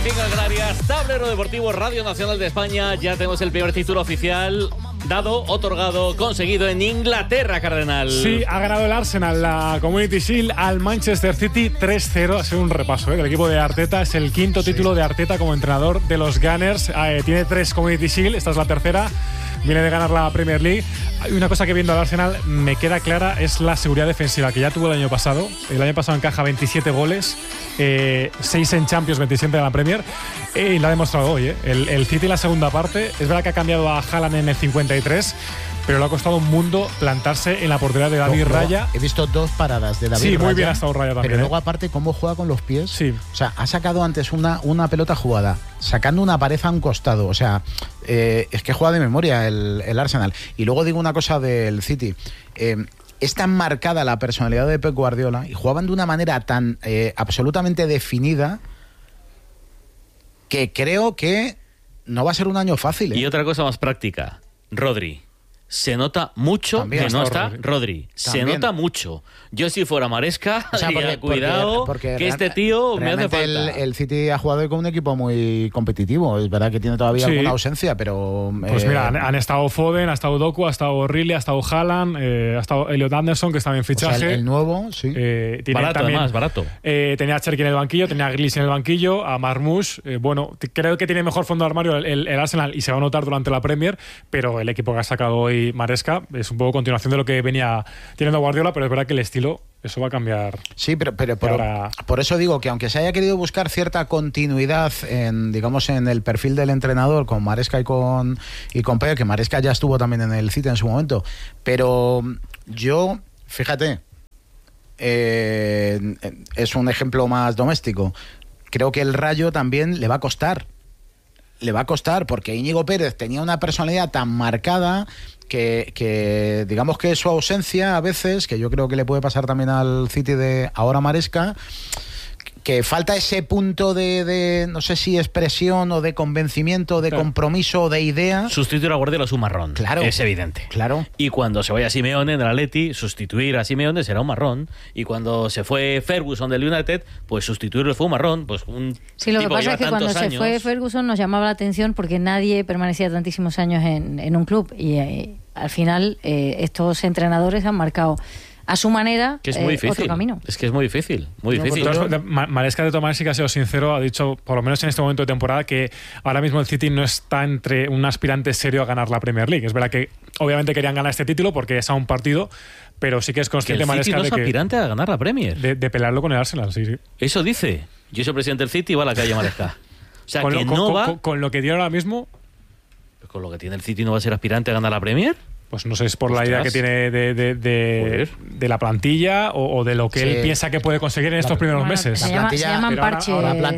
9:45 en Canarias, Tablero Deportivo Radio Nacional de España. Ya tenemos el primer título oficial dado, otorgado, conseguido en Inglaterra, Cardenal. Sí, ha ganado el Arsenal la Community Shield al Manchester City 3-0. Ha sido un repaso del equipo de Arteta. Es el quinto título de Arteta como entrenador de los Gunners. Tiene 3 Community Shield, esta es la tercera. Viene de ganar la Premier League. Hay una cosa que viendo al Arsenal me queda clara, es la seguridad defensiva que ya tuvo el año pasado. El año pasado encaja 27 goles, 6 en Champions, 27 en la Premier. Y lo ha demostrado hoy. El City en la segunda parte, es verdad que ha cambiado a Haaland en el 53, pero le ha costado un mundo plantarse en la portería de David Raya. He visto 2 paradas de David Raya. Sí, muy bien ha estado Raya también. Pero luego, aparte, cómo juega con los pies. Sí. O sea, ha sacado antes una pelota jugada, sacando una pared a un costado. O sea, es que juega de memoria el Arsenal. Y luego digo una cosa del City. Es tan marcada la personalidad de Pep Guardiola y jugaban de una manera tan absolutamente definida que creo que no va a ser un año fácil. Y otra cosa más práctica, Rodri. Se nota mucho También que no está Rodri. Se nota mucho. Yo si fuera Maresca, o sea, diría, cuidado, porque que este tío me hace falta. El City ha jugado hoy con un equipo muy competitivo. Es verdad que tiene todavía alguna ausencia, pero... Pues mira, han estado Foden, ha estado Doku, ha estado Riley, ha estado Haaland, ha estado Elliot Anderson, que está en fichaje. O sea, el nuevo, sí. Barato, también, además, barato. Tenía a Cherki en el banquillo, tenía a Grealish en el banquillo, a Marmoush. Bueno, creo que tiene mejor fondo de armario el Arsenal y se va a notar durante la Premier, pero el equipo que ha sacado hoy Maresca es un poco continuación de lo que venía teniendo Guardiola, pero es verdad que el estilo, eso va a cambiar. Sí, pero por eso digo que aunque se haya querido buscar cierta continuidad en, digamos, en el perfil del entrenador con Maresca y con Pep, que Maresca ya estuvo también en el City en su momento, pero yo, fíjate, es un ejemplo más doméstico. Creo que el Rayo también le va a costar. Le va a costar porque Íñigo Pérez tenía una personalidad tan marcada que digamos que su ausencia a veces, que yo creo que le puede pasar también al City de ahora Maresca, que falta ese punto de no sé si expresión o de convencimiento, de compromiso o de idea. Sustituir a Guardiola es un marrón, claro, es evidente. Claro. Y cuando se vaya Simeone en el Atleti, sustituir a Simeone será un marrón. Y cuando se fue Ferguson del United, pues sustituirlo fue un marrón. Pues sí, lo que pasa es que cuando se fue Ferguson nos llamaba la atención porque nadie permanecía tantísimos años en un club. Y al final estos entrenadores han marcado a su manera, que es muy difícil. Otro camino. Es que es muy difícil, muy difícil. Maresca, de tomar, sí que ha sido sincero, ha dicho, por lo menos en este momento de temporada, que ahora mismo el City no está entre un aspirante serio a ganar la Premier League. Es verdad que obviamente querían ganar este título porque es a un partido, pero sí que es consciente Maresca no es aspirante a ganar la Premier. De pelearlo con el Arsenal, sí. Eso dice. Yo soy presidente del City y va a la calle Maresca. O sea, con lo que tiene ahora mismo... ¿Con lo que tiene el City no va a ser aspirante a ganar la Premier? Pues no sé, es por la idea que tiene de la plantilla o de lo que él piensa que puede conseguir en estos primeros meses. Se llaman parches.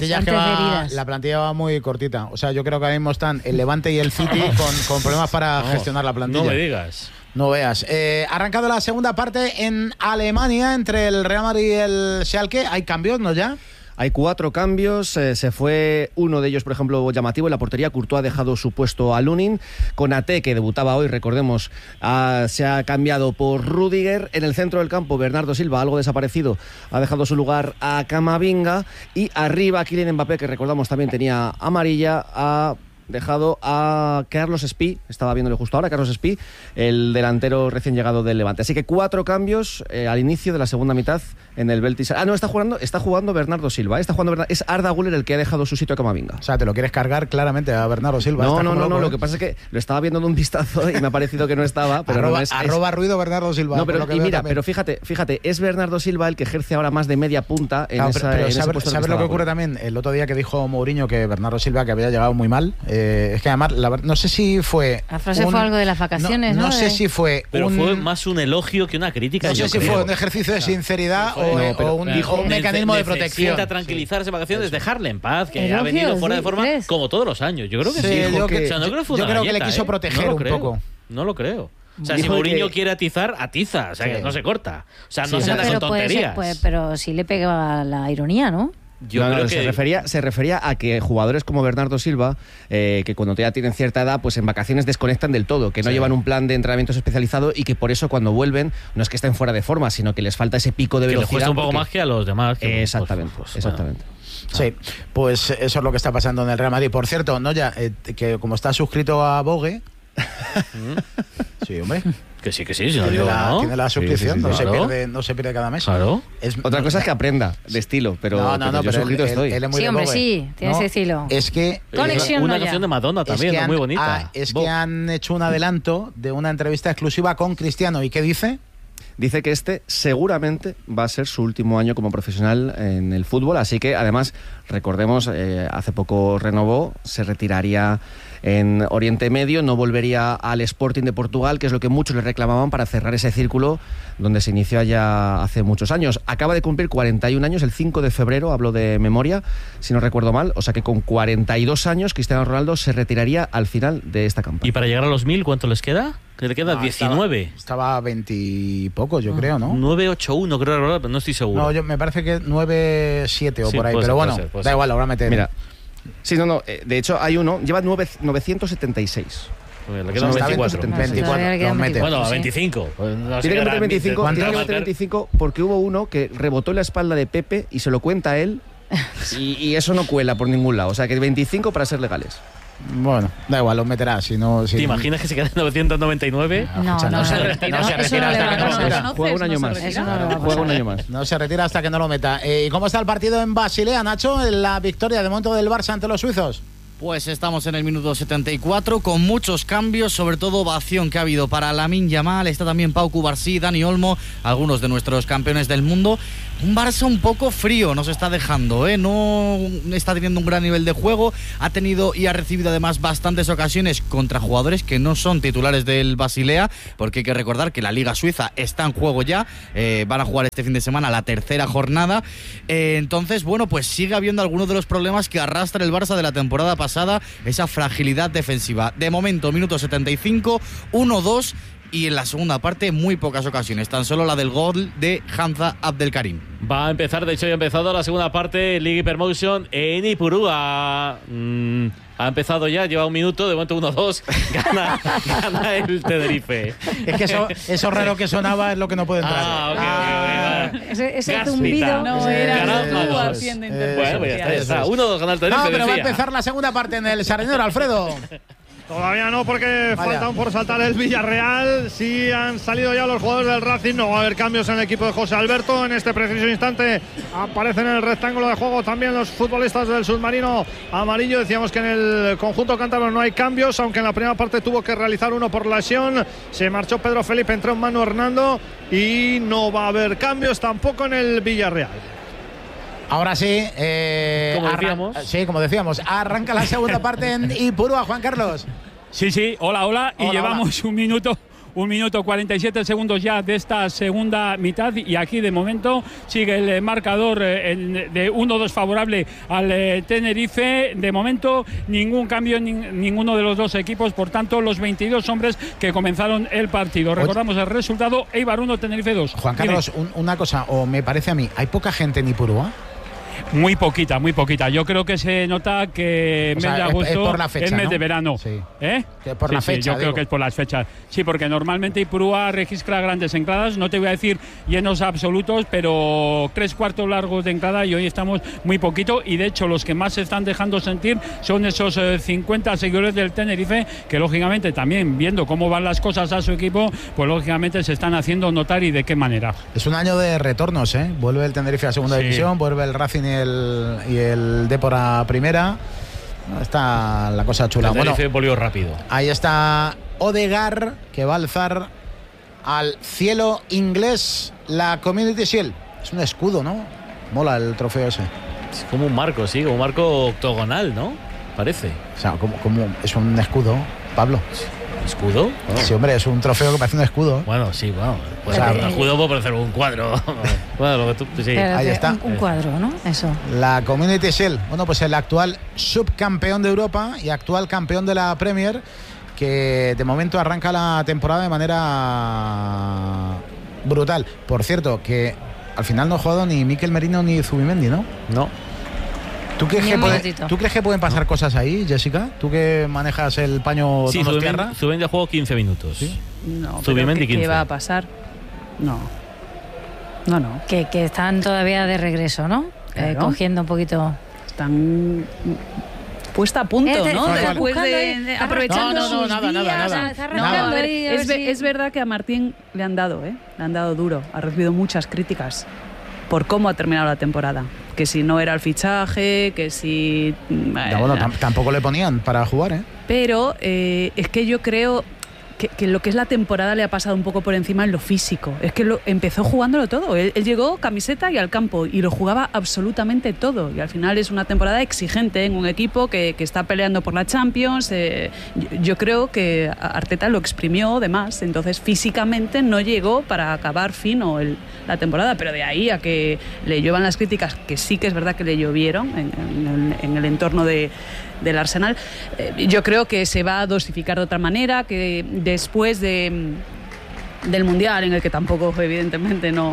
La plantilla va muy cortita. O sea, yo creo que ahora mismo están el Levante y el City con problemas para gestionar la plantilla. No me digas. No veas. Arrancado la segunda parte en Alemania entre el Real Madrid y el Schalke. ¿Hay cambios, no ya? Hay 4 cambios, se fue uno de ellos, por ejemplo, llamativo. En la portería, Courtois ha dejado su puesto a Lunin. Konaté, que debutaba hoy, recordemos, se ha cambiado por Rüdiger. En el centro del campo, Bernardo Silva, algo desaparecido, ha dejado su lugar a Camavinga. Y arriba, Kylian Mbappé, que recordamos también tenía amarilla, ha dejado a Carlos Espí, estaba viéndole justo ahora, Carlos Espí, el delantero recién llegado del Levante. Así que 4 cambios al inicio de la segunda mitad en el Betis. No, está jugando Bernardo Silva. Es Arda Güler el que ha dejado su sitio a Camavinga. O sea, te lo quieres cargar claramente a Bernardo Silva. No, lo que pasa es que lo estaba viendo de un vistazo y me ha parecido que no estaba. Pero arroba ruido Bernardo Silva. No, pero fíjate, es Bernardo Silva el que ejerce ahora más de media punta en ¿sabes lo que ocurre también? El otro día que dijo Mourinho que Bernardo Silva que había llegado muy mal, es que además, no sé si fue... La frase fue algo de las vacaciones, ¿no? No sé si fue... Pero fue más un elogio que una crítica. No sé si fue un ejercicio de sinceridad o un mecanismo de protección. Necesita tranquilizarse en vacaciones, dejarle en paz, que ha venido fuera de forma como todos los años. Yo creo que sí. Yo creo que le quiso proteger un poco. No lo creo. O sea, si Mourinho quiere atizar, atiza. O sea, que no se corta. O sea, no se anda con tonterías. Pero sí le pega la ironía, ¿no? Yo creo que se refería a que jugadores como Bernardo Silva, que cuando ya tienen cierta edad, pues en vacaciones desconectan del todo, que no llevan un plan de entrenamientos especializado y que por eso cuando vuelven no es que estén fuera de forma, sino que les falta ese pico de velocidad. Les cuesta un poco más que a los demás. Exactamente. Sí, pues eso es lo que está pasando en el Real Madrid. Por cierto, Noya, que como está suscrito a Vogue... Sí, hombre. Que sí, si no digo no. Tiene la suscripción, sí, claro. no se pierde cada mes. Claro. Otra cosa es que aprenda de estilo, pero yo suscrito estoy. Él es muy sí, hombre, sí, tiene ese estilo. Es que Conexión una canción de Madonna también, muy bonita. Que han hecho un adelanto de una entrevista exclusiva con Cristiano. ¿Y qué dice? Dice que este seguramente va a ser su último año como profesional en el fútbol, así que además, recordemos, hace poco renovó, se retiraría en Oriente Medio, no volvería al Sporting de Portugal, que es lo que muchos le reclamaban para cerrar ese círculo donde se inició ya hace muchos años. Acaba de cumplir 41 años, el 5 de febrero, hablo de memoria, si no recuerdo mal, o sea que con 42 años Cristiano Ronaldo se retiraría al final de esta campaña. ¿Y para llegar a los 1000 cuánto les queda? Que le queda 19. Estaba 20 y poco, yo creo, ¿no? 981, creo, pero no estoy seguro. No, me parece que 97 o por ahí, pero bueno, da igual, ahora meter. Mira. Sí, de hecho hay uno, lleva 976. Le quedan 24. Bueno, a 25. Tiene que meter 25 porque hubo uno que rebotó en la espalda de Pepe y se lo cuenta a él y eso no cuela por ningún lado. O sea que 25 para ser legales. Bueno, da igual, los meterá. Si ¿Te imaginas que se queda en 999? No se retira hasta que no lo meta. Juega un año más. No se retira hasta que no lo meta. ¿Y cómo está el partido en Basilea, Nacho? En la victoria de momento del Barça ante los suizos. Pues estamos en el minuto 74 con muchos cambios, sobre todo ovación que ha habido para Lamine Yamal, está también Pau Cubarsí, Dani Olmo, algunos de nuestros campeones del mundo. Un Barça un poco frío nos está dejando, no está teniendo un gran nivel de juego, ha tenido y ha recibido además bastantes ocasiones contra jugadores que no son titulares del Basilea, porque hay que recordar que la Liga Suiza está en juego ya, van a jugar este fin de semana la tercera jornada, entonces bueno, pues sigue habiendo algunos de los problemas que arrastra el Barça de la temporada pasada, esa fragilidad defensiva. De momento, minuto 75, 1-2 y en la segunda parte muy pocas ocasiones, tan solo la del gol de Hamza Abdelkarim. Va a empezar, de hecho ya ha empezado la segunda parte, Liga Hypermotion en Ipurúa. Ha empezado ya, lleva un minuto, de momento 1-2, gana el Tenerife. Es que eso raro que sonaba es lo que no puede entrar. Ese zumbido no era tú haciendo intervención. Bueno, pues ya está. 1-2 gana el Tenerife. No, pero va a empezar la segunda parte en el Sardinero, Alfredo. Todavía no, porque faltan por saltar el Villarreal. Sí han salido ya los jugadores del Racing. No va a haber cambios en el equipo de José Alberto. En este preciso instante aparecen en el rectángulo de juego también los futbolistas del submarino amarillo. Decíamos que en el conjunto cántabro no hay cambios, aunque en la primera parte tuvo que realizar uno por lesión. Se marchó Pedro Felipe, entró Manu Hernando y no va a haber cambios tampoco en el Villarreal. Ahora sí, como decíamos, arranca la segunda parte en Ipurúa, Juan Carlos. Sí, hola. Y llevamos un minuto 47 segundos ya de esta segunda mitad y aquí de momento sigue el marcador de 1-2 favorable al Tenerife. De momento ningún cambio en ninguno de los dos equipos, por tanto los 22 hombres que comenzaron el partido. Recordamos el resultado: Eibar 1, Tenerife 2. Juan Carlos, una cosa, o me parece a mí, ¿hay poca gente en Ipurúa? Muy poquita. Yo creo que se nota que mes de agosto es mes de verano. Sí. Que por la fecha, yo creo que es por las fechas. Sí, porque normalmente Ipurúa registra grandes entradas. No te voy a decir llenos absolutos, pero 3/4 largos de entrada y hoy estamos muy poquito. Y de hecho los que más se están dejando sentir son esos 50 seguidores del Tenerife que lógicamente también viendo cómo van las cosas a su equipo, pues lógicamente se están haciendo notar y de qué manera. Es un año de retornos, Vuelve el Tenerife a segunda división, vuelve el Racing y el Depor a primera. Está la cosa chula. El Tenerife volvió rápido. Ahí está Odegaard, que va a alzar al cielo inglés la Community Shield. Es un escudo, ¿no? Mola el trofeo ese. Es como un marco, sí, como un marco octogonal, ¿no? Parece. O sea, como es un escudo, Pablo. ¿Escudo? Oh. Sí, hombre, es un trofeo que parece un escudo. Bueno, sí, pues un escudo puede parecer un cuadro. Bueno, lo que tú, sí. Ahí está. Un cuadro, ¿no? Eso. La Community Shield. Bueno, pues el actual subcampeón de Europa y actual campeón de la Premier, que de momento arranca la temporada de manera brutal. Por cierto, que al final no ha jugado ni Mikel Merino ni Zubimendi, ¿no? No. ¿Tú crees que pueden pasar cosas ahí, Jessica? ¿Tú que manejas el paño de tierra? Zubimendi jugó 15 minutos. ¿Sí? No, Zubimendi 15. ¿Qué va a pasar? No. Que están todavía de regreso, ¿no? Claro. Cogiendo un poquito... Están... puesta a punto, ¿no? Después de aprovechando sus nada. Es verdad que a Martín le han dado duro, ha recibido muchas críticas por cómo ha terminado la temporada, que si no era el fichaje, que si tampoco le ponían para jugar, pero es que yo creo que lo que es la temporada le ha pasado un poco por encima en lo físico. Es que empezó jugándolo todo. Él llegó camiseta y al campo y lo jugaba absolutamente todo. Y al final es una temporada exigente en un equipo que está peleando por la Champions. Yo creo que Arteta lo exprimió de más. Entonces físicamente no llegó para acabar fino la temporada. Pero de ahí a que le lluevan las críticas, que sí que es verdad que le llovieron en el entorno del Arsenal, yo creo que se va a dosificar de otra manera, que después del Mundial, en el que tampoco evidentemente no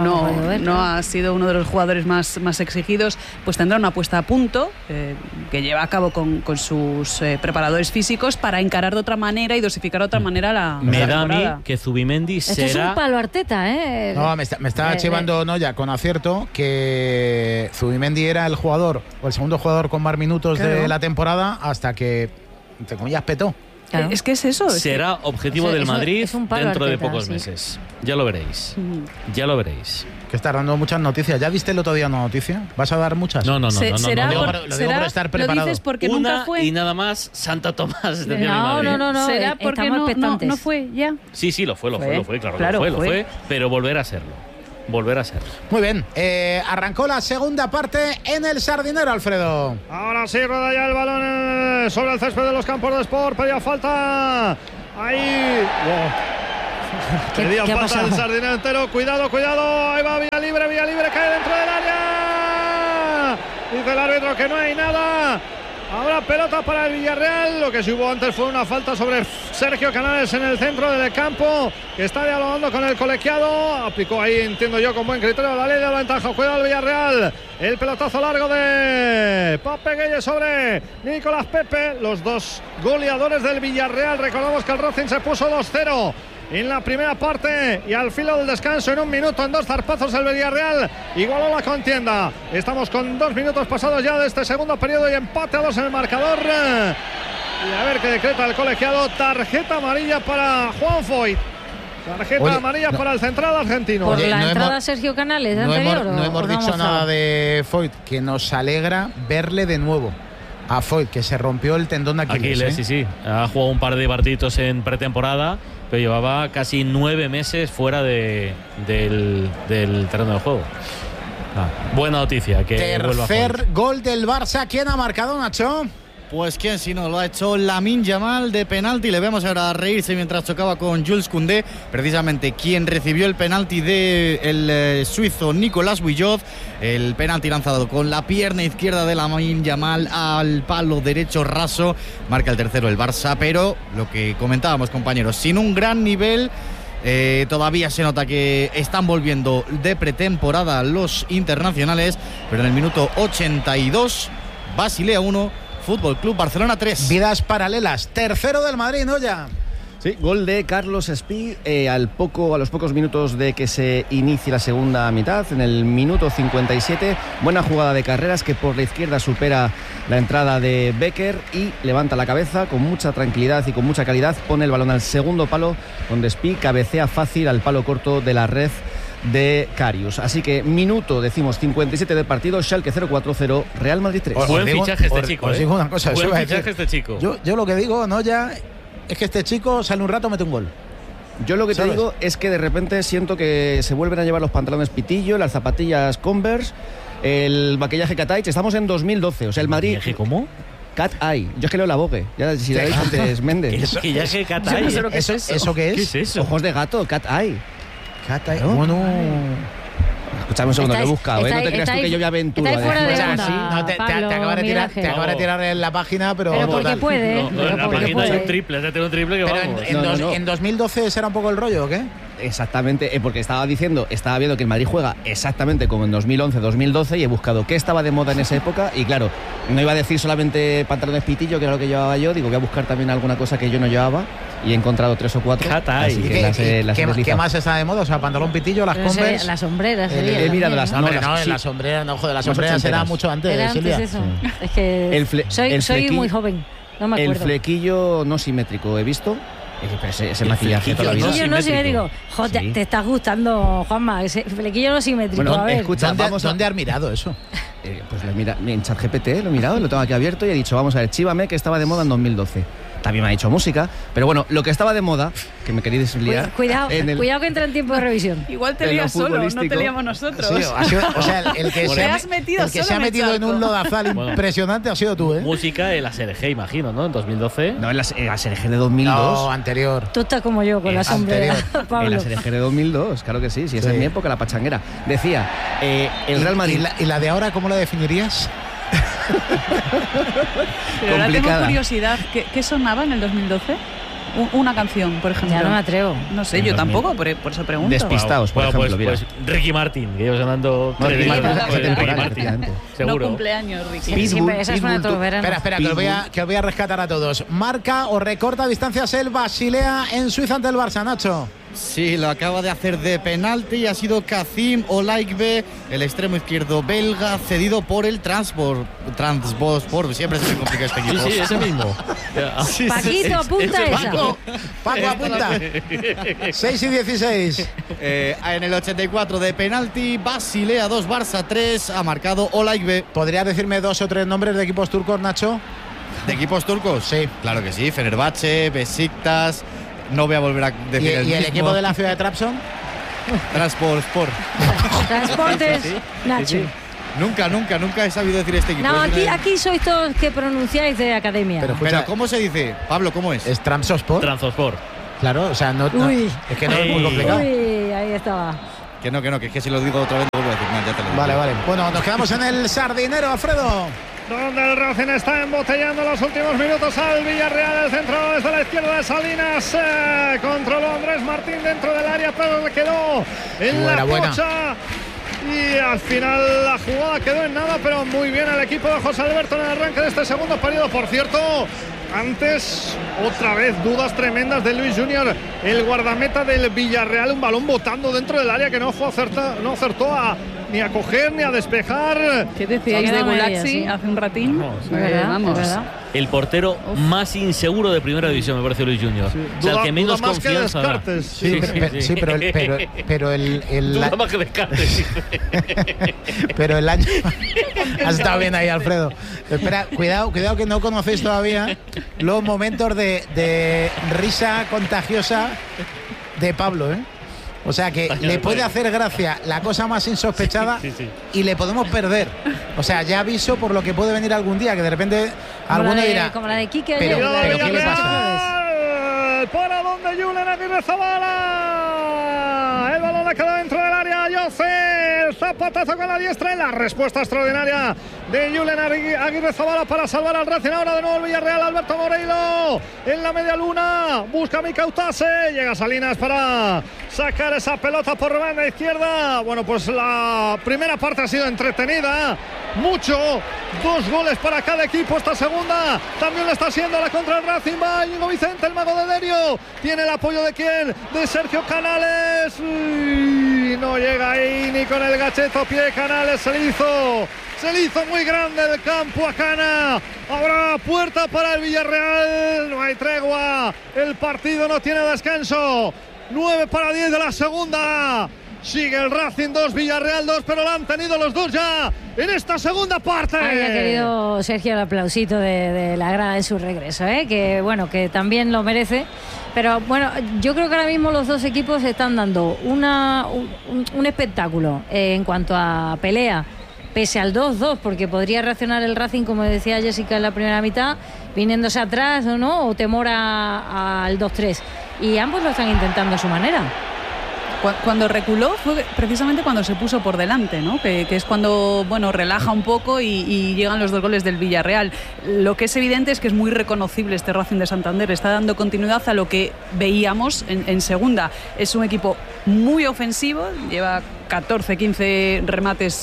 ha sido uno de los jugadores más exigidos, pues tendrá una puesta a punto que lleva a cabo con sus preparadores físicos para encarar de otra manera y dosificar de otra manera la Me da a mí que Zubimendi será... Esto es un palo Arteta, ¿eh? No, me está chivando Noya con acierto que Zubimendi era el jugador o el segundo jugador con más minutos de la temporada hasta que, entre comillas, petó. Claro. Es que es eso. Será objetivo del Madrid dentro de pocos meses. Ya lo veréis. Ya lo veréis. Que estás dando muchas noticias. ¿Ya viste el otro día una noticia? ¿Vas a dar muchas? No. Lo digo por estar preparado. Lo dices porque una nunca fue. Y nada más Santa Tomás de Madrid. No. ¿Será porque no fue ya? Sí, lo fue, claro que lo fue. Pero volver a serlo. Muy bien, arrancó la segunda parte en el Sardinero, Alfredo. Ahora sí, rueda ya el balón sobre el césped de los campos de Sport. Pedía falta ahí. Pedía falta el Sardinero entero. Cuidado. Ahí va vía libre, cae dentro del área. Dice el árbitro que no hay nada. Habrá pelota para el Villarreal. Lo que sí hubo antes fue una falta sobre Sergio Canales en el centro del campo, que está dialogando con el colegiado. Aplicó ahí, entiendo yo, con buen criterio la ley de la ventaja. Cuidado el Villarreal. El pelotazo largo de Pape Gueye sobre Nicolás Pepe. Los dos goleadores del Villarreal. Recordamos que el Racing se puso 2-0 en la primera parte y al filo del descanso, en un minuto, en dos zarpazos, el Villarreal igualó la contienda. Estamos con 2 minutos pasados ya de este segundo periodo y empate a 2 en el marcador. Y a ver qué decreta el colegiado. Tarjeta amarilla para Juan Foyt. Tarjeta amarilla para el central argentino. Por la entrada a Sergio Canales anterior. No hemos dicho nada de Foyt, que nos alegra verle de nuevo a Foyt, que se rompió el tendón de Aquiles. Sí. Ha jugado un par de partiditos en pretemporada, pero llevaba casi 9 meses fuera del terreno de juego. Buena noticia. Que tercer gol del Barça. ¿Quién ha marcado, Nacho? Pues quién si no, lo ha hecho Lamine Yamal de penalti. Le vemos ahora reírse mientras chocaba con Jules Koundé, precisamente quien recibió el penalti del suizo Nicolás Buyot. El penalti lanzado con la pierna izquierda de Lamine Yamal al palo derecho raso. Marca el tercero el Barça, pero lo que comentábamos, compañeros, sin un gran nivel. Todavía se nota que están volviendo de pretemporada los internacionales, pero en el minuto 82, Basilea 1, Fútbol Club Barcelona 3. Vidas paralelas. Tercero del Madrid, ¿no? Ya. Sí, gol de Carlos Espí a los pocos minutos de que se inicie la segunda mitad, en el minuto 57. Buena jugada de Carreras, que por la izquierda supera la entrada de Becker y levanta la cabeza con mucha tranquilidad y con mucha calidad. Pone el balón al segundo palo, donde Espí cabecea fácil al palo corto de la red de Karius. Así que minuto, decimos, 57 del partido. Schalke 0-4-0, Real Madrid 3. Buen fichaje este chico. Os digo una cosa. Buen fichaje este chico. Yo lo que digo, no ya, es que este chico sale un rato, mete un gol. Yo lo que te digo es que de repente siento que se vuelven a llevar los pantalones pitillo, las zapatillas Converse, el maquillaje Cat Eye. Estamos en 2012, o sea, el Madrid... ¿Maquillaje cómo? Cat Eye. Yo es que leo la Vogue. Ya, si la he dicho antes, Méndez. Maquillaje Cat Eye. ¿Eso qué es? ¿Qué es eso? Ojos de gato, Cat Eye. Cat Eye. Bueno... Escuchame un segundo, que he buscado, ¿eh? No te creas tú que yo voy a aventura. Estáis fuera de onda, te acabo de tirar en la página, pero... Pero porque puede. En la página hay un triple, tengo un triple que pero vamos. ¿En 2012 será un poco el rollo o qué? Exactamente, porque estaba viendo que el Madrid juega exactamente como en 2011-2012 y he buscado qué estaba de moda en esa época y claro, no iba a decir solamente pantalones pitillo, que era lo que llevaba yo, digo, voy a buscar también alguna cosa que yo no llevaba y he encontrado 3 o 4. Así que ¿Qué más está de moda? O sea, pantalón pitillo, las Converse. Las sombreras. Mira, las sombreras, no, joder, las sombreras era mucho antes. Era antes eso. Sí. Es que soy muy joven, no me acuerdo. El flequillo no simétrico he visto. Ese maquillaje toda la vida. El flequillo no simétrico. Joder, sí. Te está gustando, Juanma. Ese flequillo no simétrico. Bueno, a ver. Escucha, ¿dónde has mirado eso? Pues en ChatGPT lo he mirado, lo tengo aquí abierto y he dicho, vamos a ver, chívame que estaba de moda en 2012. También me ha dicho música, pero bueno, lo que estaba de moda, que me queréis liar... Cuidado que entra en tiempo de revisión. Igual te lías solo, no te liamos nosotros. Sí, o sea, el que se ha metido en un lodazal impresionante ha sido tú, ¿eh? Música en la SRG, imagino, ¿no? En 2012. No, en la SRG de 2002. No, anterior. Tú estás como yo, con la sombrera, Pablo. En la SRG de 2002, claro que sí, esa es mi época, la pachanguera. Decía, el Real Madrid... ¿Y la de ahora cómo la definirías? Pero ahora tengo curiosidad, ¿qué sonaba en el 2012? Una canción, por ejemplo. Ya no me atrevo. No sé, yo tampoco, por eso pregunto. Despistados, por ejemplo. Pues Ricky Martin, que llevo sonando... Ricky Martin, seguro. No cumpleaños, Ricky. Esa es una todos. Espera, que os voy a rescatar a todos. Marca o recorta distancias el Basilea en Suiza ante el Barça, Nacho. Sí, lo acaba de hacer de penalti y ha sido Kazim Olaigbe, el extremo izquierdo belga, cedido por el Transbos. Siempre se me complica este equipo. Sí, ese mismo. Paquito, apunta esa. Paco, apunta. 6 y 16. En el 84 de penalti, Basilea 2, Barça 3, ha marcado Olaigbe. ¿Podrías decirme 2 o 3 nombres de equipos turcos, Nacho? ¿De equipos turcos? Sí. Claro que sí, Fenerbahce, Besiktas. No voy a volver a decir ¿Y el equipo de la ciudad de Trabzon? Transportes, Nacho. Sí. Nunca he sabido decir este equipo. No, aquí sois todos que pronunciáis de academia. Pero ¿cómo se dice? Pablo, ¿cómo es? ¿Es Trabzonspor? Trabzonspor. Claro, o sea, no es que no es muy complicado. Uy, ahí estaba. Que no, que es que si lo digo otra vez no vuelvo a decir más, ya te lo digo. Vale. Bueno, nos quedamos en el Sardinero, Alfredo. Donde el Racing está embotellando los últimos minutos al Villarreal. El centro desde la izquierda de Salinas. Controló Andrés Martín dentro del área, pero le quedó en la pocha. Y al final la jugada quedó en nada, pero muy bien el equipo de José Alberto en el arranque de este segundo periodo. Por cierto, antes, otra vez, dudas tremendas de Luis Junior, el guardameta del Villarreal. Un balón botando dentro del área que no acertó ni a coger ni a despejar. ¿Qué decíais de Gulaxi hace un ratín? Vamos. El portero más inseguro de primera división, me parece, Luis Junior. Sí. O sea, el que menos confianza da. Sí, pero el Duda más que Descartes. Pero el año... Has estado bien ahí, Alfredo. Espera, cuidado que no conocéis todavía los momentos de risa contagiosa de Pablo, ¿eh? O sea que le puede hacer gracia la cosa más insospechada y le podemos perder. O sea, ya aviso por lo que puede venir algún día, que de repente alguno dirá... Como la de Quique pero ¿qué le pasa? Para donde Julen Aguirrezabala. El balón le quedó dentro del área. Jose, el zapatazo con la diestra y la respuesta extraordinaria de Julen Aguirrezabala para salvar al Racing. Ahora de nuevo el Villarreal. Alberto Moreiro en la media luna. Busca a Mika Utase. Llega Salinas para sacar esa pelota por banda izquierda. Bueno, pues la primera parte ha sido entretenida. Mucho. 2 goles para cada equipo. Esta segunda también lo está haciendo la contra el Racing. Va Íñigo Vicente, el mago de Derio. Tiene el apoyo de quién? De Sergio Canales. Uy, no llega ahí ni con el gacheto pie. Canales se le hizo muy grande el campo a Cana. Habrá puerta para el Villarreal. No hay tregua. El partido no tiene descanso. 9:10 de la segunda. Sigue el Racing 2, Villarreal 2, pero lo han tenido los dos ya en esta segunda parte. Había querido Sergio el aplausito de la grada en su regreso, que bueno, que también lo merece. Pero bueno, yo creo que ahora mismo los dos equipos están dando un espectáculo en cuanto a pelea, pese al 2-2, porque podría reaccionar el Racing, como decía Jessica en la primera mitad, viniéndose atrás o temor al 2-3. Y ambos lo están intentando a su manera. Cuando reculó fue precisamente cuando se puso por delante, ¿no? Que es cuando, bueno, relaja un poco y llegan los 2 goles del Villarreal. Lo que es evidente es que es muy reconocible este Racing de Santander. Está dando continuidad a lo que veíamos en segunda. Es un equipo muy ofensivo, lleva 14, 15 remates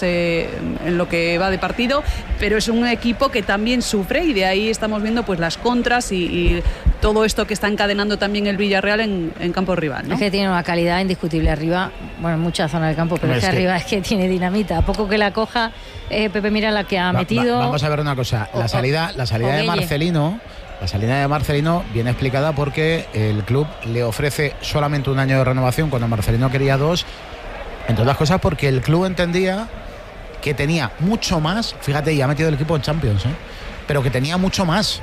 en lo que va de partido, pero es un equipo que también sufre y de ahí estamos viendo pues las contras y todo esto que está encadenando también el Villarreal en campo rival, ¿no? Es que tiene una calidad indiscutible arriba, bueno, en mucha zona del campo, pero es que arriba es que tiene dinamita. A poco que la coja, Pepe, mira la que ha metido. Vamos a ver una cosa, la salida de Marcelino. La salida de Marcelino viene explicada porque el club le ofrece solamente 1 año de renovación cuando Marcelino quería 2, entre otras cosas porque el club entendía que tenía mucho más, fíjate, y ha metido el equipo en Champions, pero que tenía mucho más,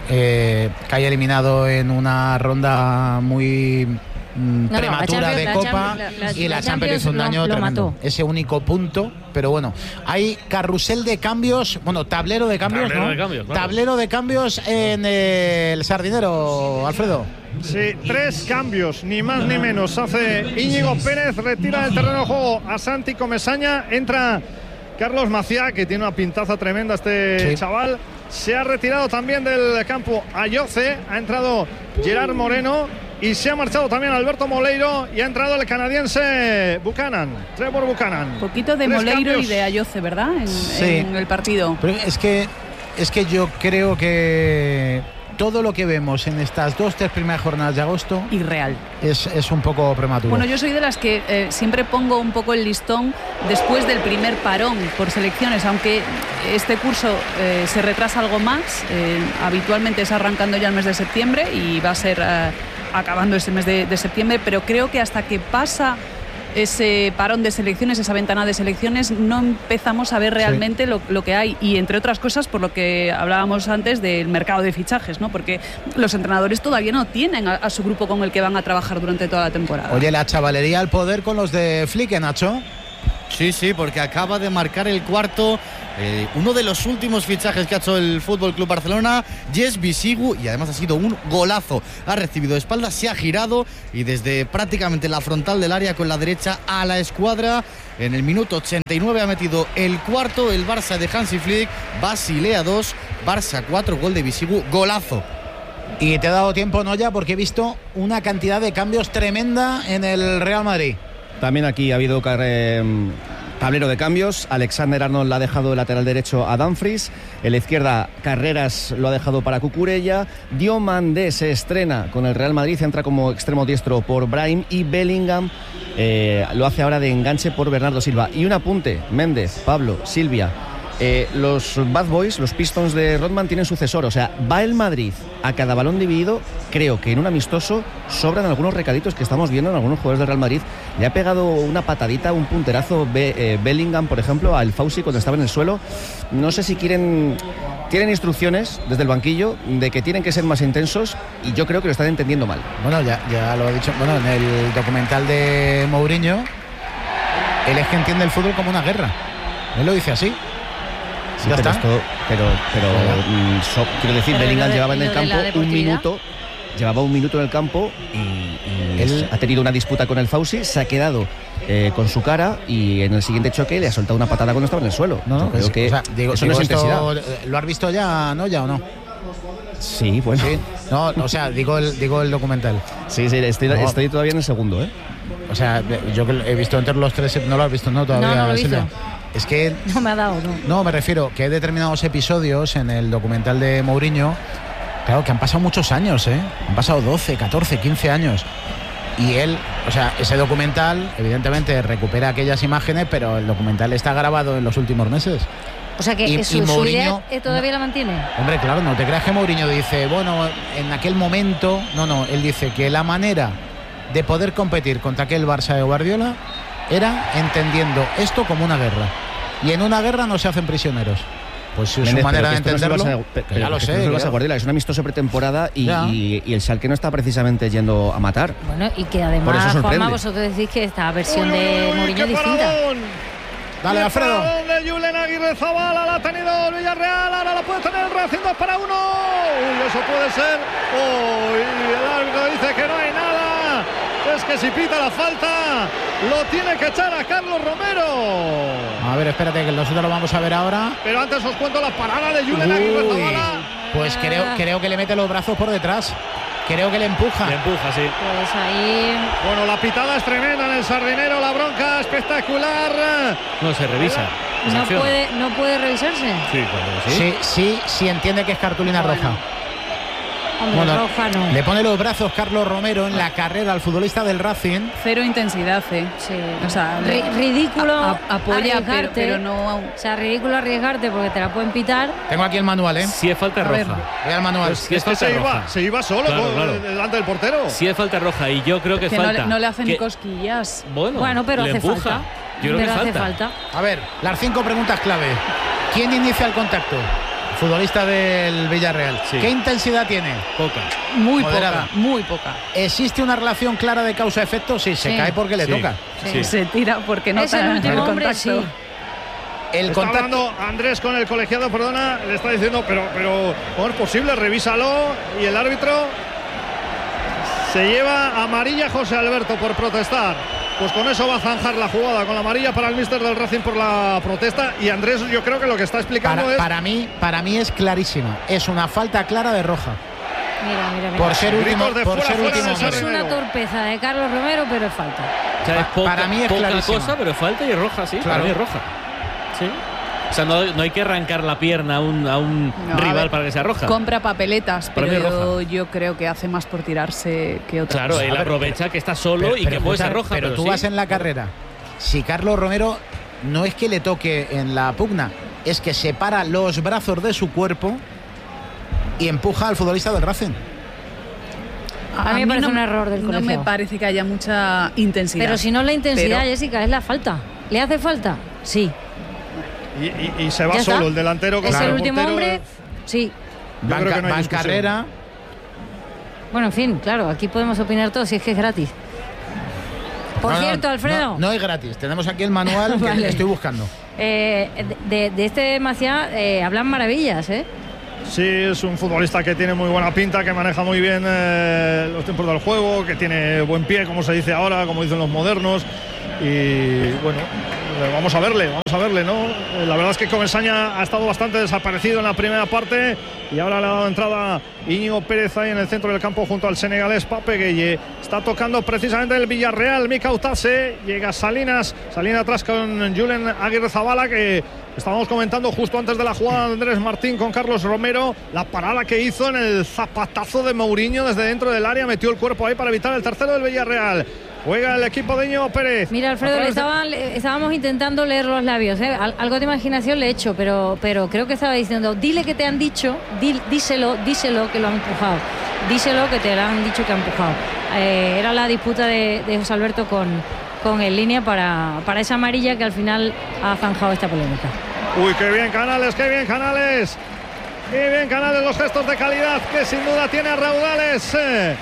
que haya eliminado en una ronda muy prematura de Copa y la Champions hizo un daño tremendo. Ese único punto, pero bueno, hay carrusel de cambios, bueno, tablero de cambios, claro. Tablero de cambios en el Sardinero, Alfredo. Sí, 3 cambios, ni más ni menos. Hace Íñigo Pérez, retira del terreno de juego a Santi Comesaña, entra Carlos Maciá, que tiene una pintaza tremenda chaval. Se ha retirado también del campo Ayoce, ha entrado Gerard Moreno y se ha marchado también Alberto Moleiro y ha entrado el canadiense Trevor Buchanan. Un poquito de Moleiro cambios. Y de Ayoce, ¿verdad? En el partido. Pero es que yo creo que todo lo que vemos en estas 2-3 primeras jornadas de agosto irreal. Es un poco prematuro. Bueno, yo soy de las que siempre pongo un poco el listón después del primer parón por selecciones, aunque este curso se retrasa algo más. Habitualmente es arrancando ya el mes de septiembre y va a ser acabando ese mes de septiembre, pero creo que hasta que pasa ese parón de selecciones, esa ventana de selecciones, no empezamos a ver realmente lo que hay, y entre otras cosas por lo que hablábamos antes del mercado de fichajes, ¿no? Porque los entrenadores todavía no tienen a su grupo con el que van a trabajar durante toda la temporada. Oye, la chavalería al poder con los de Flick, Nacho. Sí, porque acaba de marcar el cuarto, uno de los últimos fichajes que ha hecho el Fútbol Club Barcelona, Jess Bisigu, y además ha sido un golazo. Ha recibido de espaldas, se ha girado y desde prácticamente la frontal del área con la derecha a la escuadra. En el minuto 89 ha metido el cuarto el Barça de Hansi Flick. Basilea 2, Barça 4, gol de Bisigu, golazo. Y te he dado tiempo, ¿no? Ya, porque he visto una cantidad de cambios tremenda en el Real Madrid. También aquí ha habido tablero de cambios. Alexander-Arnold la ha dejado de lateral derecho a Dumfries. En la izquierda, Carreras lo ha dejado para Cucurella. Diomandé se estrena con el Real Madrid, entra como extremo diestro por Brahim, y Bellingham lo hace ahora de enganche por Bernardo Silva. Y un apunte, Méndez, Pablo, Silvia. Los Bad Boys, los Pistons de Rodman, tienen sucesor. O sea, va el Madrid a cada balón dividido. Creo que en un amistoso sobran algunos recaditos que estamos viendo en algunos jugadores del Real Madrid. Le ha pegado una patadita, un punterazo Bellingham, por ejemplo, al Fauci cuando estaba en el suelo. No sé si tienen instrucciones desde el banquillo de que tienen que ser más intensos, y yo creo que lo están entendiendo mal. Bueno, ya lo he dicho. Bueno, en el documental de Mourinho, él es que entiende el fútbol como una guerra. Él lo dice así. Sí, pero quiero decir, Bellingham llevaba en el campo un minuto. Llevaba un minuto en el campo y él ha tenido una disputa con el Fauci, se ha quedado con su cara, y en el siguiente choque le ha soltado una patada cuando estaba en el suelo. No, creo que eso no es intensidad. ¿Lo has visto ya, no? ¿Ya o no? Sí, bueno. Sí. No, o sea, digo el documental. Sí, estoy todavía en el segundo, ¿eh? O sea, yo que he visto entre los 3, ¿no lo has visto? No, todavía. No lo he visto. Es que no me ha dado, no, me refiero que hay determinados episodios en el documental de Mourinho, claro, que han pasado muchos años, han pasado 12, 14, 15 años, y él, o sea, ese documental evidentemente recupera aquellas imágenes, pero el documental está grabado en los últimos meses. O sea que su idea todavía la mantiene. Hombre, claro, no te creas que Mourinho dice, bueno, en aquel momento, no, él dice que la manera de poder competir contra aquel Barça de Guardiola era entendiendo esto como una guerra, y en una guerra no se hacen prisioneros. Pues si es su manera de entenderlo, ya lo sé. Es un amistoso pretemporada y el Schalke no está precisamente yendo a matar. Bueno, y que además, Juanma, vosotros decís que esta versión de Mourinho es distinta. Dale, Alfredo. De Julen Aguirre Zabala, la ha tenido el Villarreal, ahora la puede tener el Racing 2-1. Uy, eso puede ser. Uy, el árbitro dice que no hay nada. es que si pita la falta, lo tiene que echar a Carlos Romero. A ver, espérate, que nosotros lo vamos a ver ahora. Pero antes os cuento la parada de Julen Aguirre Zabala. Pues creo que le mete los brazos por detrás. Creo que le empuja. Le empuja, sí. Pues ahí. Bueno, la pitada es tremenda en el Sardinero, la bronca espectacular. No se revisa. No puede revisarse. Sí, claro, Sí, entiende que es cartulina roja. Hombre, roja no. Le pone los brazos Carlos Romero en la carrera al futbolista del Racing. Cero intensidad, Sí. O sea, ridículo apoya, arriesgarte, pero no. O sea, ridículo arriesgarte porque te la pueden pitar. Tengo aquí el manual, ¿eh? Si es falta roja. Voy al manual. Pues si es falta roja. Se iba solo delante del portero. Si es falta roja, y yo creo que es falta. No le hacen ni cosquillas. Bueno, pero le hace empuja. falta. Yo creo que hace falta. A ver, las 5 preguntas clave. ¿Quién inicia el contacto? Futbolista del Villarreal. Sí. ¿Qué intensidad tiene? Poca. Muy Moderada. poca, muy poca. ¿Existe una relación clara de causa-efecto? Sí, se cae porque le toca. Sí. Se tira porque no Es el último hombre, contacto. sí. El Está contacto. hablando Andrés con el colegiado, perdona, le está diciendo, pero ¿cómo es posible? Revísalo. Y el árbitro se lleva amarilla José Alberto por protestar. Pues con eso va a zanjar la jugada, con la amarilla para el míster del Racing por la protesta. Y Andrés, yo creo que lo que está explicando Para mí es clarísima. Es una falta clara de roja. Mira. Por ser último, Gritos de por fuera, ser fuera último en el hombre. Es una torpeza de Carlos Romero, pero es falta. O sea, es Para mí es poca clarísima. cosa, pero falta y es roja, sí. Claro. Para mí es roja. Sí. O sea, no hay que arrancar la pierna a un No, a rival ver, para que sea roja. Compra papeletas, Para mí es pero roja. yo creo que hace más por tirarse que otra Claro, cosa. él aprovecha que está solo y que puede ser roja. Pero tú sí. vas en la carrera. Si Carlos Romero no es que le toque en la pugna, es que separa los brazos de su cuerpo y empuja al futbolista del Racing. A mí me parece un error del No colegiado. me parece que haya mucha intensidad. Pero si no es la intensidad, Pero- Jessica, es la falta. ¿Le hace falta? Sí. y se va ¿Ya solo está? el delantero. ¿Es con el último portero. hombre? Sí. Yo creo que no hay Va en discusión. carrera. Bueno, en fin, claro, aquí podemos opinar todos si es que es gratis. Por No, no, cierto, Alfredo. No es gratis. Tenemos aquí el manual que Vale. estoy buscando. De este Maciá hablan maravillas, ¿eh? Sí, es un futbolista que tiene muy buena pinta, que maneja muy bien los tiempos del juego, que tiene buen pie, como se dice ahora, como dicen los modernos. Y bueno, vamos a verle, ¿no? La verdad es que Comesaña ha estado bastante desaparecido en la primera parte y ahora le ha dado entrada Íñigo Pérez ahí en el centro del campo junto al senegalés Pape Gueye. Está tocando precisamente el Villarreal, Mika Utase, llega Salinas atrás con Julen Aguirre Zabala, que estábamos comentando justo antes de la jugada de Andrés Martín con Carlos Romero, la parada que hizo en el zapatazo de Mourinho desde dentro del área, metió el cuerpo ahí para evitar el tercero del Villarreal. Juega el equipo de Íñigo Pérez. Mira, Alfredo, estábamos intentando leer los labios, ¿eh? Algo de imaginación le he hecho, pero creo que estaba diciendo, dile que te han dicho, díselo que lo han empujado, díselo que te lo han dicho que ha empujado. Era la disputa de José Alberto con el línea para esa amarilla que al final ha zanjado esta polémica. Uy, qué bien Canales, qué bien Canales. Qué bien Canales, los gestos de calidad que sin duda tiene a raudales.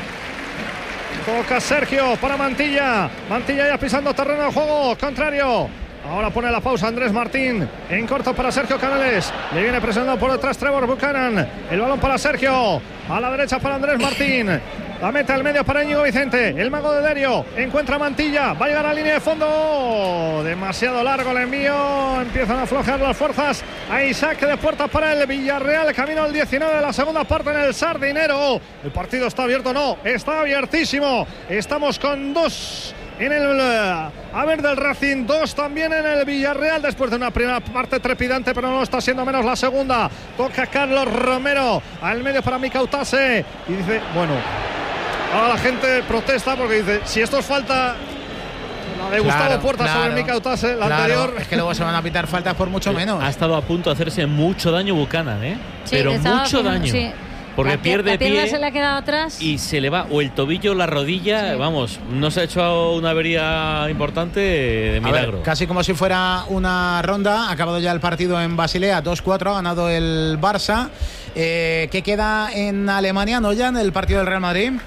Toca Sergio para Mantilla. Mantilla ya pisando terreno de juego contrario. Ahora pone la pausa Andrés Martín. En corto para Sergio Canales. Le viene presionando por detrás Trevor Buchanan. El balón para Sergio. A la derecha para Andrés Martín. La mete al medio para Íñigo Vicente. El mago de Derio. Encuentra a Mantilla. Va a llegar a la línea de fondo. Demasiado largo el envío. Empiezan a aflojar las fuerzas. Hay saque de puerta para el Villarreal. Camino al 19 de la segunda parte en el Sardinero. El partido está abierto. No, está abiertísimo. Estamos con dos en el haber del Racing, dos también en el Villarreal, después de una primera parte trepidante, pero no está siendo menos la segunda. Toca Carlos Romero al medio para Mika Utase y dice, bueno, ahora la gente protesta porque dice, si esto es falta, la de Gustavo Puerta sobre Mika Utase, la anterior. Es que luego se van a pitar faltas por mucho menos. Ha estado a punto de hacerse mucho daño Buchanan, ¿eh? Sí, pero mucho daño. Sí. Porque pierde la pierna pie se le ha quedado atrás y se le va o el tobillo o la rodilla. Sí. Vamos, no se ha hecho una avería importante de milagro. Ver, casi como si fuera una ronda. Ha acabado ya el partido en Basilea, 2-4, ha ganado el Barça. ¿Qué queda en Alemania, no ya en el partido del Real Madrid?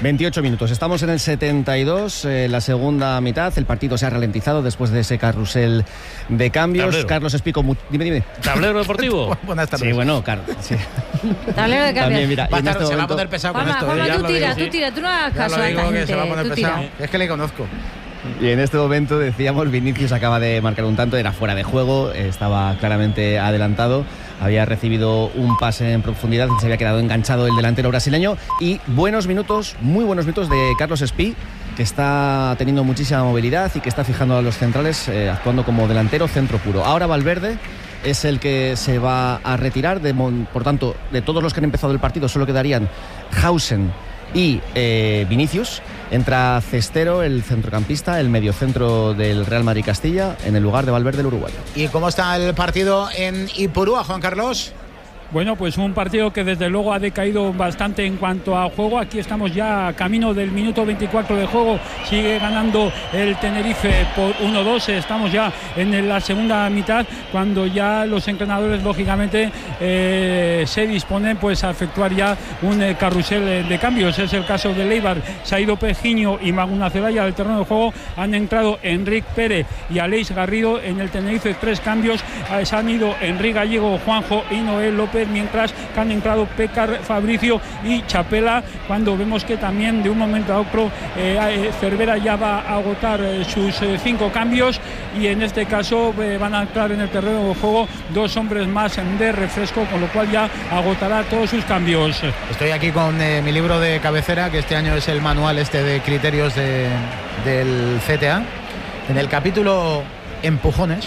28 minutos. Estamos en el 72, la segunda mitad. El partido se ha ralentizado después de ese carrusel de cambios. Tablero. Carlos Espico, dime. ¿Tablero deportivo? Buenas tardes. Sí, bueno, Carlos. Sí. Tablero de También, cambios. mira, Va a y en estar- este se va a momento- poner pesado con Juanma, esto. Juanma, ya tú lo tira, digo. tú tira, tú no hagas Ya caso lo a digo, esta que se va a gente, poner tú pesado. tira. Es que le conozco. Y en este momento decíamos, Vinicius acaba de marcar un tanto, era fuera de juego, estaba claramente adelantado, había recibido un pase en profundidad, se había quedado enganchado el delantero brasileño, y buenos minutos, muy buenos minutos de Carlos Espí, que está teniendo muchísima movilidad y que está fijando a los centrales, actuando como delantero centro puro. Ahora Valverde es el que se va a retirar, por tanto, de todos los que han empezado el partido solo quedarían Hausen y Vinicius. Entra Cestero, el centrocampista, el mediocentro del Real Madrid Castilla, en el lugar de Valverde, el uruguayo. ¿Y cómo está el partido en Ipurúa, Juan Carlos? Bueno, pues un partido que desde luego ha decaído bastante en cuanto a juego. Aquí estamos ya camino del minuto 24 de juego. Sigue ganando el Tenerife por 1-2. Estamos ya en la segunda mitad, cuando ya los entrenadores lógicamente se disponen pues a efectuar ya un carrusel de cambios. Es el caso de Eibar. Se ha ido Pejiño y Maguna Celaya del terreno de juego. Han entrado Enrique Pérez y Aleix Garrido. En el Tenerife 3 cambios. Se han ido Enrique Gallego, Juanjo y Noel López, mientras que han entrado Pécar, Fabricio y Chapela, cuando vemos que también de un momento a otro Cervera ya va a agotar sus 5 cambios, y en este caso van a entrar en el terreno de juego 2 hombres más de refresco, con lo cual ya agotará todos sus cambios. Estoy aquí con mi libro de cabecera, que este año es el manual de criterios del CTA. En el capítulo empujones,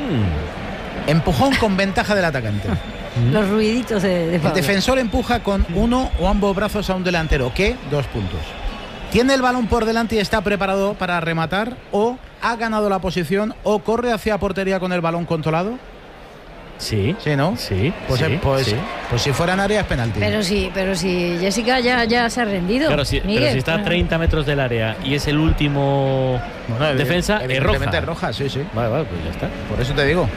empujón con ventaja del atacante. Los ruiditos de El Pablo. defensor empuja con uno o ambos brazos a un delantero que, 2 puntos, tiene el balón por delante y está preparado para rematar, o ha ganado la posición, o corre hacia portería con el balón controlado. Sí. Sí, ¿no? Sí. Pues, sí, pues, sí. pues si fuera en área es penalti. Pero si Jessica ya se ha rendido. Claro, pero Miguel, si está a 30 metros del área y es el último Bueno, defensa, es evidentemente roja. es roja, sí. Vale, pues ya está. Por eso te digo.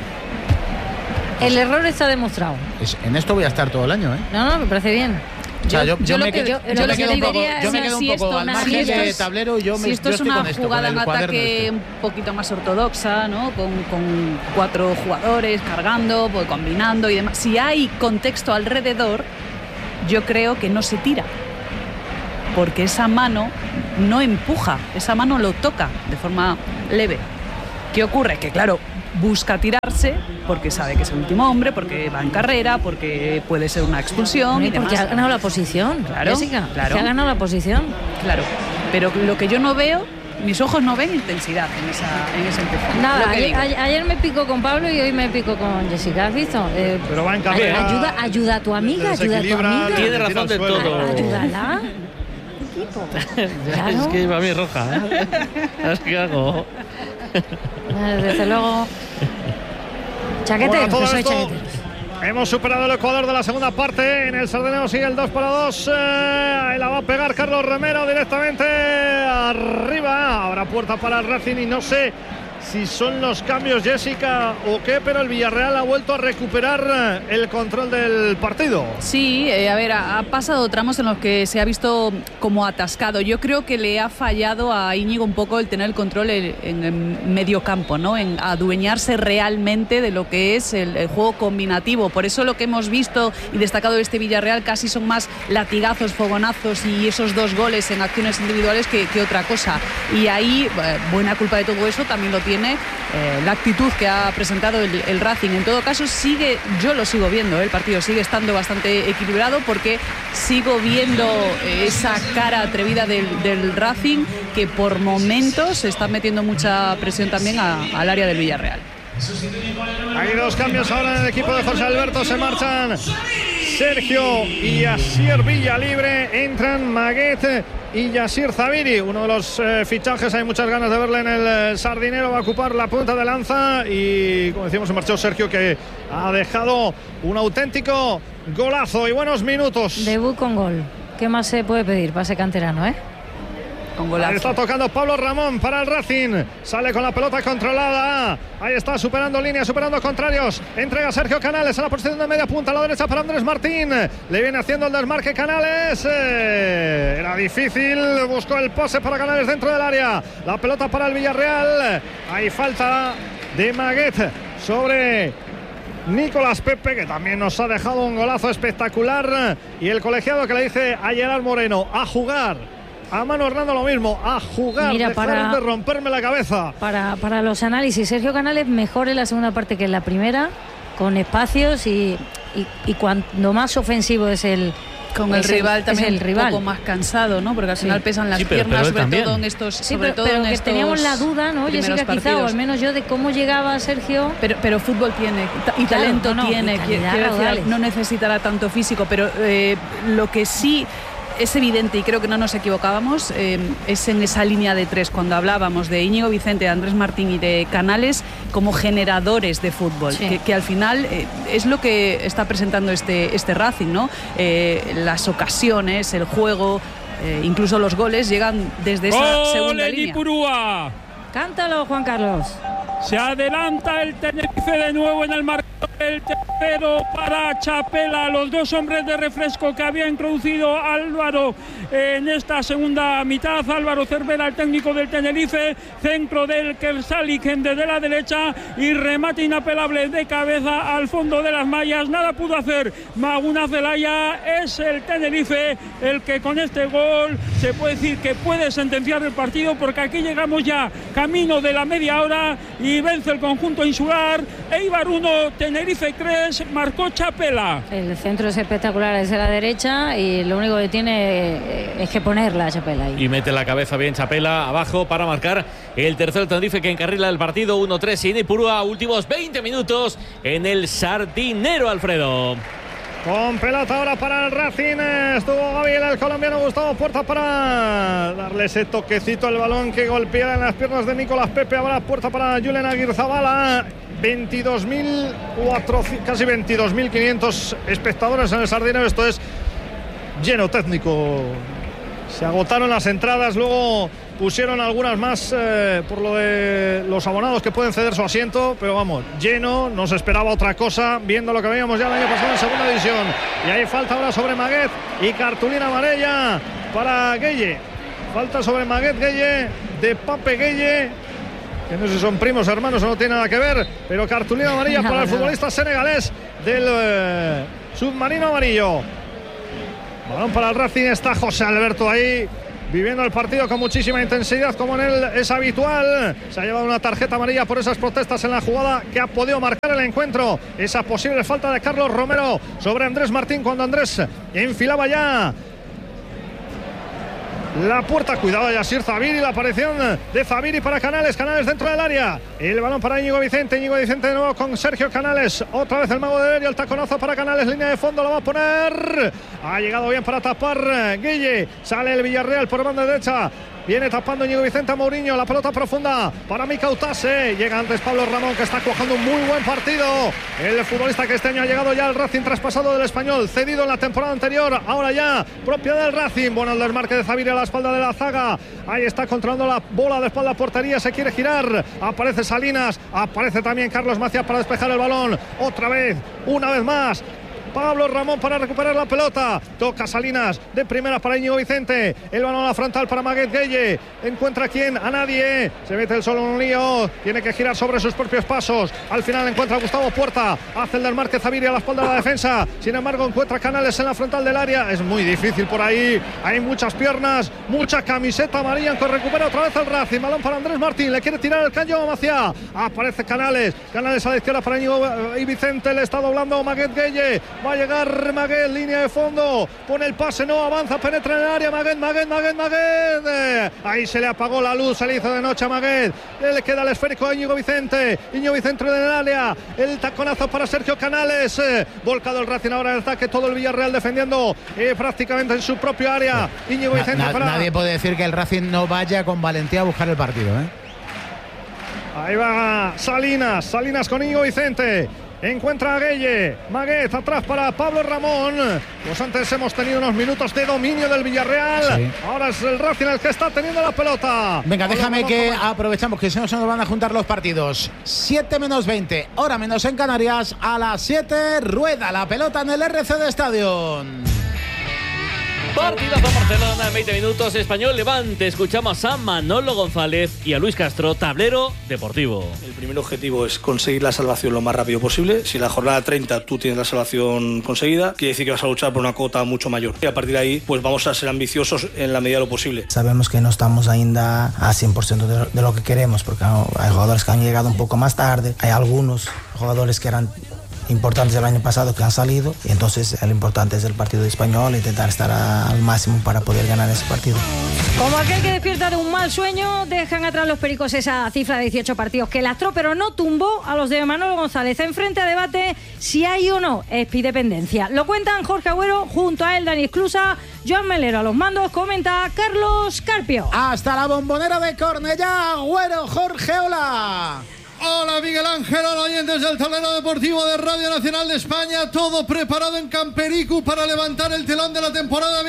el error está demostrado. En esto voy a estar todo el año, ¿eh? No, me parece bien. O sea, yo lo me que- quedo yo lo que un poco, diría yo me es quedo un si poco esto- al si margen esto de es- tablero, y yo si esto yo es estoy una con esto, jugada con en el cuaderno ataque este. un poquito más ortodoxa, ¿no? Con 4 jugadores cargando, pues, combinando y demás. Si hay contexto alrededor, yo creo que no se tira, porque esa mano no empuja, esa mano lo toca de forma leve. ¿Qué ocurre? Que claro, busca tirarse porque sabe que es el último hombre, porque va en carrera, porque puede ser una expulsión y Porque demás. ha ganado la posición, Claro, Jessica. claro. Que ha ganado la posición. Claro, pero lo que yo no veo, mis ojos no ven intensidad en ese empujón. Nada, Lo que digo. ayer me pico con Pablo y hoy me pico con Jessica, ¿has visto? Pero va en carrera. Ayuda a tu amiga, ayuda a tu desequilibra, amiga. Tiene razón de todo. Ayúdala. ¿Qué tipo? Claro. Es que para mí es roja. ¿Sabes qué hago? Desde luego. Chaquetero, Bueno, todo que soy esto, chaquetero. hemos superado el Ecuador de la segunda parte. En el Sardinero sigue el 2-2. Ahí la va a pegar Carlos Romero directamente arriba. Habrá puerta para el Racing y no sé si son los cambios, Jessica, o qué, pero el Villarreal ha vuelto a recuperar el control del partido. Sí, a ver, ha pasado tramos en los que se ha visto como atascado. Yo creo que le ha fallado a Íñigo un poco el tener el control en el medio campo, ¿no? En adueñarse realmente de lo que es el juego combinativo. Por eso lo que hemos visto y destacado de este Villarreal casi son más latigazos, fogonazos y esos 2 goles en acciones individuales que otra cosa. Y ahí, buena culpa de todo eso también lo tiene la actitud que ha presentado el Racing. En todo caso, yo lo sigo viendo, el partido sigue estando bastante equilibrado, porque sigo viendo esa cara atrevida del Racing, que por momentos se está metiendo mucha presión también al área del Villarreal. Hay 2 cambios ahora en el equipo de José Alberto. Se marchan Sergio y Asier Villalibre. Entran Maguet y Yasir Zabiri. Uno de los fichajes, hay muchas ganas de verle en el Sardinero. Va a ocupar la punta de lanza. Y como decíamos, se marchó Sergio, que ha dejado un auténtico golazo y buenos minutos. Debut con gol. ¿Qué más se puede pedir para ese canterano, con golazo. Ahí está tocando Pablo Ramón para el Racing. Sale con la pelota controlada. Ahí está superando líneas, superando contrarios. Entrega Sergio Canales a la posición de media punta a la derecha para Andrés Martín. Le viene haciendo el desmarque Canales. Era difícil. Buscó el pase para Canales dentro del área. La pelota para el Villarreal. Hay falta de Maguet sobre Nicolás Pepe, que también nos ha dejado un golazo espectacular. Y el colegiado que le dice a Gerard Moreno: a jugar. A Manu Hernando lo mismo, a jugar. Mira, dejar de romperme la cabeza. Para los análisis, Sergio Canales mejor en la segunda parte que en la primera, con espacios y cuando más ofensivo es el con el rival también el rival. Un poco más cansado, ¿no? Porque al final pesan las piernas, sobre todo en estos. Sí, pero que teníamos la duda, ¿no? Jessica, quizá, o al menos yo, de cómo llegaba Sergio. Pero fútbol tiene y talento tiene. Quiero decir, no necesitará tanto físico, pero lo que sí es evidente, y creo que no nos equivocábamos, es en esa línea de tres, cuando hablábamos de Íñigo Vicente, de Andrés Martín y de Canales como generadores de fútbol, que al final es lo que está presentando este Racing, ¿no? Las ocasiones, el juego, incluso los goles llegan desde esa segunda línea. Ipurúa. Cántalo, Juan Carlos. Se adelanta el Tenerife de nuevo en el marcador. El tercero para Chapela, los dos hombres de refresco que había introducido Álvaro en esta segunda mitad. Álvaro Cervera, el técnico del Tenerife, centro del Kersaliken desde la derecha y remate inapelable de cabeza al fondo de las mallas. Nada pudo hacer Maguna Zelaya. Es el Tenerife el que con este gol se puede decir que puede sentenciar el partido, porque aquí llegamos ya camino de la media hora y vence el conjunto insular. Eibar 1, Tenerife 3, marcó Chapela. El centro es espectacular desde la derecha y lo único que tiene es que ponerla Chapela ahí. Y mete la cabeza bien Chapela abajo para marcar el tercer Tenerife, que encarrila el partido. 1-3 en Ipurúa, últimos 20 minutos en el Sardinero, Alfredo. Con pelota ahora para el Racing. Estuvo Gabriel, el colombiano Gustavo Puerta, para darle ese toquecito al balón que golpea en las piernas de Nicolás Pepe. Ahora Puerta para Julen Aguirzabala. 22.400, casi 22.500 espectadores en el Sardinero. Esto es lleno técnico. Se agotaron las entradas, luego pusieron algunas más por lo de los abonados que pueden ceder su asiento, pero vamos, lleno. No se esperaba otra cosa, viendo lo que veíamos ya el año pasado en segunda división. Y hay falta ahora sobre Maguet y cartulina amarilla para Gueye. Falta sobre Maguet Gueye, de Pape Gueye, que no sé si son primos, hermanos, o no tiene nada que ver, pero cartulina amarilla para el futbolista senegalés del submarino amarillo. Balón para el Racing, está José Alberto ahí, viviendo el partido con muchísima intensidad, como en él es habitual. Se ha llevado una tarjeta amarilla por esas protestas en la jugada que ha podido marcar el encuentro. Esa posible falta de Carlos Romero sobre Andrés Martín, cuando Andrés enfilaba ya la puerta. Cuidado de Yasir Zabiri, la aparición de Zabiri para Canales. Canales dentro del área, el balón para Íñigo Vicente. Íñigo Vicente de nuevo con Sergio Canales. Otra vez el mago de Derio, el taconazo para Canales, línea de fondo, lo va a poner. Ha llegado bien para tapar Guille. Sale el Villarreal por banda derecha. Viene tapando Íñigo Vicente a Mourinho. La pelota profunda para Mika Utase. Llega antes Pablo Ramón, que está cuajando un muy buen partido. El futbolista que este año ha llegado ya al Racing, traspasado del Español, cedido en la temporada anterior, ahora ya propio del Racing. Bueno, el desmarque de Zabiri a la espalda de la zaga. Ahí está controlando la bola de espalda a portería. Se quiere girar. Aparece Salinas. Aparece también Carlos Macías para despejar el balón. Otra vez, una vez más, Pablo Ramón para recuperar la pelota. Toca Salinas de primera para Íñigo Vicente. El balón a la frontal para Maguet Gueye. ¿Encuentra quién? A nadie. Se mete el solo en un lío. Tiene que girar sobre sus propios pasos. Al final encuentra a Gustavo Puerta. Hace el desmarque Zabiri a la espalda de la defensa. Sin embargo, encuentra Canales en la frontal del área. Es muy difícil por ahí. Hay muchas piernas, mucha camiseta amarilla, que recupera otra vez el Racing. Balón para Andrés Martín. Le quiere tirar el caño a Maciá. Aparece Canales. Canales a la izquierda para Íñigo y Vicente. Le está doblando Maguet Gueye. Va a llegar Maguet, línea de fondo, pone el pase, no avanza, penetra en el área. Maguet. Ahí se le apagó la luz, se le hizo de noche a Maguet. Le queda el esférico a Íñigo Vicente. Íñigo Vicente en el área. El taconazo para Sergio Canales. Volcado el Racing ahora en el ataque, todo el Villarreal defendiendo prácticamente en su propio área. Íñigo Vicente para... Nadie puede decir que el Racing no vaya con valentía a buscar el partido, ¿eh? Ahí va Salinas con Íñigo Vicente. encuentra a Gueye. Maguez atrás para Pablo Ramón. Pues antes hemos tenido unos minutos de dominio del Villarreal. Sí. Ahora es el Racing el que está teniendo la pelota. Venga, déjame que aprovechamos que se nos van a juntar los partidos. 7 menos 20, hora menos en Canarias. A las 7 rueda la pelota en el RCD Stadium. Partidazo Barcelona en 20 minutos. Español Levante. Escuchamos a Manolo González y a Luis Castro, tablero deportivo. El primer objetivo es conseguir la salvación lo más rápido posible. Si en la jornada 30 tú tienes la salvación conseguida, quiere decir que vas a luchar por una cuota mucho mayor. Y a partir de ahí, pues vamos a ser ambiciosos en la medida de lo posible. Sabemos que no estamos ainda a 100% de lo que queremos, porque hay jugadores que han llegado un poco más tarde, hay algunos jugadores que eran importantes del año pasado que han salido, y entonces lo importante es el partido de Español, intentar estar al máximo para poder ganar ese partido. Como aquel que despierta de un mal sueño, dejan atrás los pericos esa cifra de 18 partidos que lastró, pero no tumbó a los de Manolo González. Enfrente a debate si hay o no epidependencia. Lo cuentan Jorge Agüero, junto a él Dani Esclusa, Joan Melero a los mandos, comenta Carlos Carpio. Hasta la Bombonera de Cornellá, Agüero, Jorge, hola. Hola Miguel Ángel, hola oyentes del tablero deportivo de Radio Nacional de España. Todo preparado en Campericu para levantar el telón de la temporada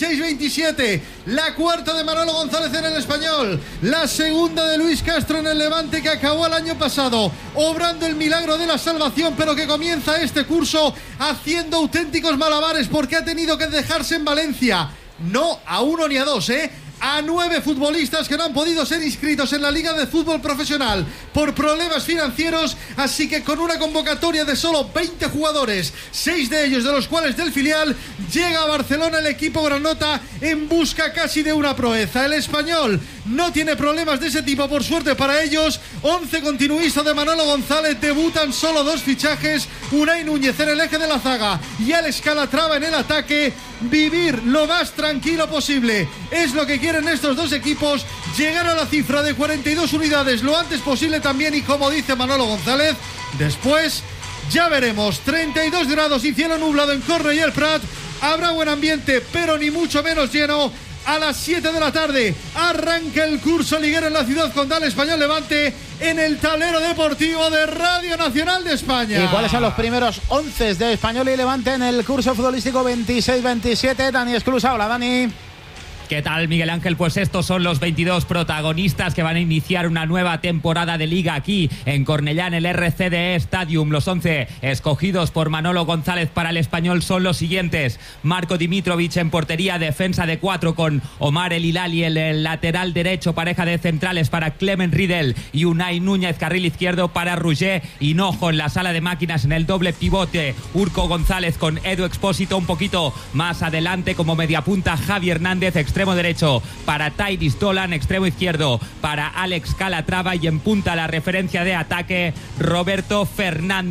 26-27. La cuarta de Manolo González en el Español, la segunda de Luis Castro en el Levante, que acabó el año pasado obrando el milagro de la salvación, pero que comienza este curso haciendo auténticos malabares porque ha tenido que dejarse en Valencia, no a uno ni a dos, a 9 futbolistas que no han podido ser inscritos en la Liga de Fútbol Profesional por problemas financieros, así que con una convocatoria de solo 20 jugadores, 6 de ellos de los cuales del filial, llega a Barcelona el equipo granota en busca casi de una proeza. El Español no tiene problemas de ese tipo, por suerte para ellos. 11 continuistas de Manolo González, debutan solo 2 fichajes, Unai Núñez en el eje de la zaga y Alex Calatrava en el ataque. Vivir lo más tranquilo posible es lo que quieren estos dos equipos, llegar a la cifra de 42 unidades lo antes posible también, y como dice Manolo González, después ya veremos. 32 grados y cielo nublado en Cornellà y el Prat, habrá buen ambiente pero ni mucho menos lleno. A las 7 de la tarde arranca el curso liguero en la ciudad condal. Español Levante en el tablero deportivo de Radio Nacional de España. ¿Y cuáles son los primeros 11 de Español y Levante en el curso futbolístico 26-27? Dani Esclusa, hola Dani. ¿Qué tal, Miguel Ángel? Pues estos son los 22 protagonistas que van a iniciar una nueva temporada de Liga aquí en Cornellà, en el RCD Stadium. Los 11 escogidos por Manolo González para el Español son los siguientes: Marco Dimitrovic en portería, defensa de 4 con Omar El Hilali en el lateral derecho, pareja de centrales para Clement Riedel y Unai Núñez, carril izquierdo para Roger Hinojo. En la sala de máquinas en el doble pivote, Urco González con Edu Expósito un poquito más adelante como mediapunta, Javi Hernández, extremo derecho para Tairis Dolan, extremo izquierdo para Alex Calatrava, y en punta la referencia de ataque Roberto Fernández.